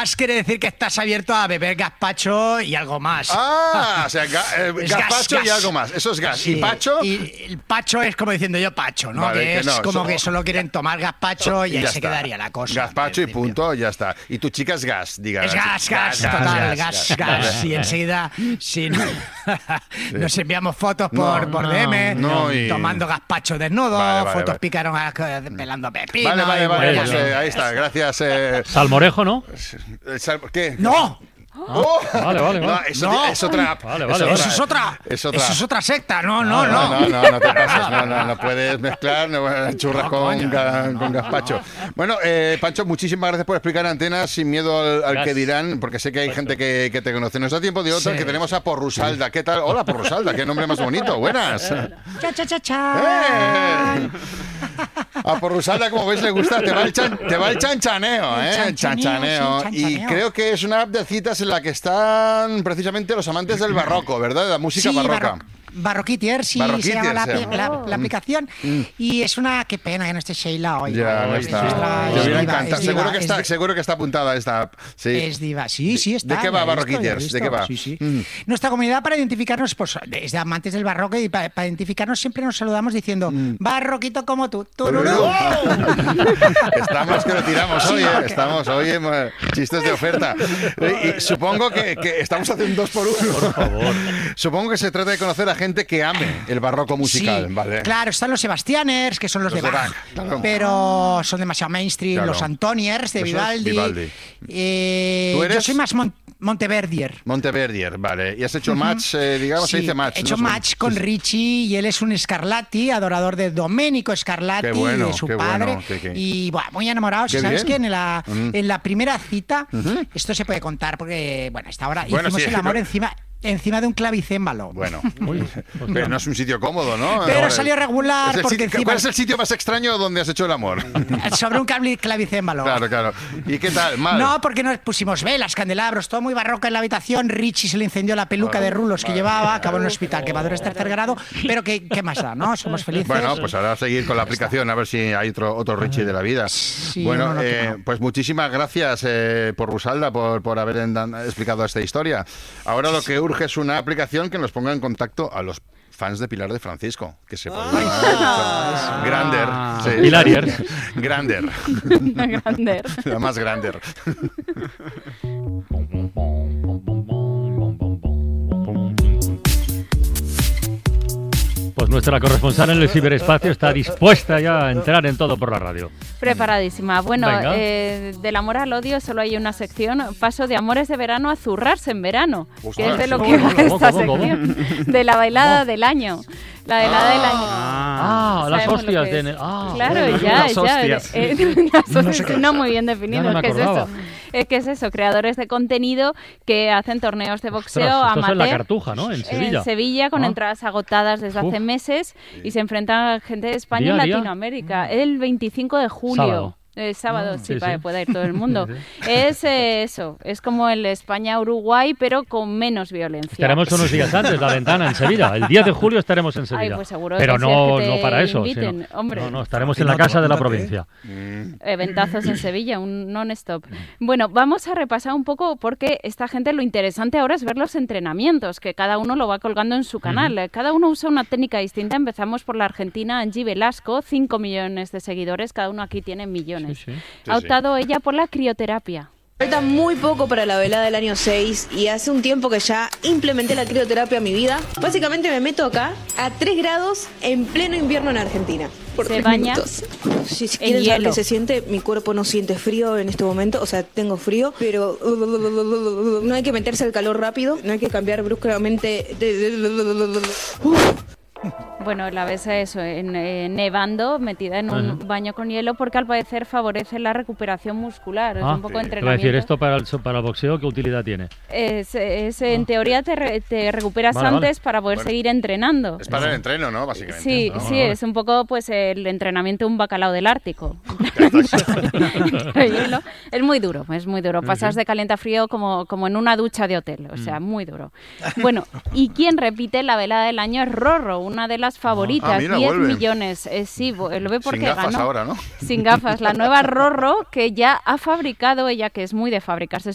gas quiere decir que estás abierto a beber gazpacho y algo más. O sea, gazpacho y algo más. Eso es gas. Sí. ¿Y pacho? Y el pacho es como diciendo yo pacho, ¿no? Vale, que es no, como que solo quieren tomar gazpacho y ahí ya se está. quedaría la cosa. Gazpacho y punto, ya está. Y tu chica es gas, diga. Es gas, total, gas. Y enseguida nos enviamos fotos por DM, tomando gazpacho desnudo, fotos picaron pelando pepino. Vale, pues, ahí está, gracias. Salmorejo, ¿no? ¿Qué? ¡No! Vale. No, eso es otra app. Eso es otra secta. No te pases. No puedes mezclar churras con gazpacho. Bueno, Pancho, muchísimas gracias por explicar Antenas sin miedo al que dirán, porque sé que hay gente que te conoce. Nos da tiempo de otra, que tenemos a Porrusalda. ¿Qué tal? Hola, Porrusalda, qué nombre más bonito. Buenas. A Porrusalda, como veis, le gusta. Te va el chanchaneo, Chanchaneo. Y creo que es una app de citas en la que están precisamente los amantes del barroco, ¿verdad? De la música barroca. Barroquitier, se llama la aplicación. Y es una... Qué pena que no esté Sheila hoy. Ya, no está. Te hubiera encantado. Seguro que está apuntada esta app. Sí. Es diva. Sí, está. ¿De qué va Barroquitiers? ¿De qué va? Sí. Nuestra comunidad, para identificarnos, pues, desde amantes del barroco, y para identificarnos siempre nos saludamos diciendo barroquito como tú. ¡Tururú! Estamos que lo tiramos hoy, Estamos hoy en chistes de oferta. Y supongo que estamos haciendo 2 por 1. Por favor. Supongo que se trata de conocer a gente que ame el barroco musical, ¿vale? Claro, están los Sebastianers, que son los de Bach, claro. Pero son demasiado mainstream, claro. Los Antoniers de Vivaldi. Yo soy más Monteverdier, vale. ¿Y has hecho match, digamos, se dice match? He hecho match con Richie, y él es un Scarlatti, adorador de Domenico Scarlatti, de su padre. Y bueno, muy enamorado. ¿Sabes qué? En la primera cita, esto se puede contar porque, hasta ahora hicimos el amor encima de un clavicémbalo. Bueno, pero no es un sitio cómodo, ¿no? Pero salió regular porque encima... ¿Cuál es el sitio más extraño donde has hecho el amor? Sobre un clavicémbalo. Claro. ¿Y qué tal? ¿Mal? No, porque nos pusimos velas, candelabros, todo muy barroco en la habitación. Richie se le incendió la peluca de rulos que llevaba, acabó en el hospital, quemaduras 3er grado, pero ¿qué más da, no? Somos felices. Bueno, pues ahora a seguir con la aplicación, a ver si hay otro Richie de la vida. Sí, bueno, pues muchísimas gracias, Porrusalda, por haber explicado esta historia. Ahora lo que urge es una aplicación que nos ponga en contacto a los fans de Pilar de Francisco, que se puede llamar Grander. Sí. Pilarier. Grander. La más Grander. Pues nuestra corresponsal en el ciberespacio está dispuesta ya a entrar en todo por la radio. Preparadísima. Bueno, del amor al odio solo hay una sección. Paso de amores de verano a zurrarse en verano, que es de lo que va esta sección. De la bailada del año. La velada del año. Las hostias. Claro, ya. No muy bien definido. ¿Qué es eso? Creadores de contenido que hacen torneos de boxeo amateur. Esto es en La Cartuja, ¿no? En Sevilla. En Sevilla, con entradas agotadas desde hace meses, y se enfrentan a gente de España y Latinoamérica. El 25 de julio. Sábado. Sábado, puede ir todo el mundo. Es eso, es como el España-Uruguay, pero con menos violencia. Estaremos unos días antes, la ventana en Sevilla. El 10 de julio estaremos en Sevilla. Pues seguro pero que no para eso. Inviten, hombre. No, estaremos en la casa de la provincia. Eventazos en Sevilla, un non-stop. Bueno, vamos a repasar un poco, porque esta gente, lo interesante ahora es ver los entrenamientos, que cada uno lo va colgando en su canal. Cada uno usa una técnica distinta. Empezamos por la argentina Angie Velasco, 5 millones de seguidores, cada uno aquí tiene millones. Ha optado ella por la crioterapia. Falta muy poco para la velada del año 6 y hace un tiempo que ya implementé la crioterapia en mi vida. Básicamente me meto acá a 3 grados en pleno invierno en Argentina. Por se baña minutos. Si quieren saber qué se siente, mi cuerpo no siente frío en este momento, o sea, tengo frío, pero no hay que meterse al calor rápido, no hay que cambiar bruscamente Bueno, la ves eso, nevando, metida en un baño con hielo, porque al parecer favorece la recuperación muscular. Es un poco de entrenamiento. Te voy a decir, ¿esto para el boxeo qué utilidad tiene? En teoría te recuperas antes para poder seguir entrenando. Es para el entreno, ¿no? Básicamente. Sí, es un poco pues el entrenamiento de un bacalao del Ártico. Es muy duro. Pasas de caliente a frío como en una ducha de hotel, o sea, muy duro. Bueno, y quien repite la velada del año es Rorro, una de las favoritas, 10 millones. Lo ve porque sin gafas ganó. Ahora, ¿no? Sin gafas. La nueva Rorro, que ya ha fabricado, ella que es muy de fabricarse